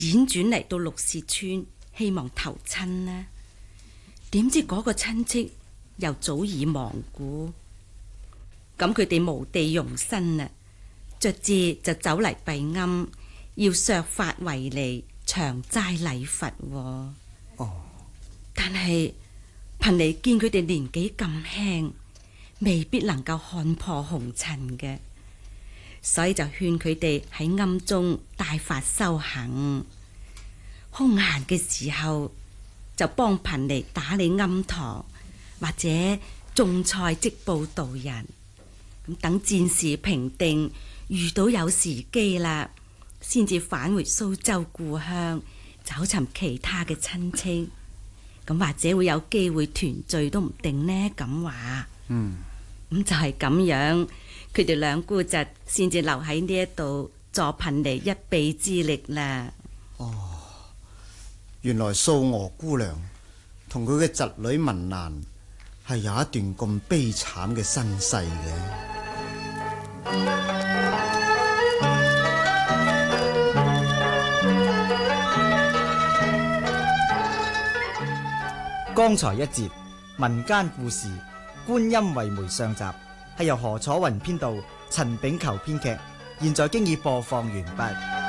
輾轉嚟到陸氏村，希望投親呢。點知嗰個親戚又早已亡故，咁佢哋無地容身啊，卒之就走嚟避龕，要削髮為尼，長齋禮佛。但係貧尼見佢哋年紀咁輕，未必能夠看破紅塵嘅，所以就勸佢哋喺龕中帶法修行，空閒嘅時候就幫貧尼打理龕堂，或者種菜織布度人。咁等戰事平定，遇到有時機啦，先至返回蘇州故鄉，找尋其他嘅親戚。咁或者會有機會團聚都唔定呢。咁話，咁就係咁樣，佢哋兩姑侄先至留喺呢一度助貧尼一臂之力啦。 原來素娥姑娘同佢嘅侄女文蘭係有一段咁悲慘嘅身世嘅。 剛才一節民間故事《觀音為媒》上集係由何楚雲編導，陳炳球編劇，現在經已播放完畢。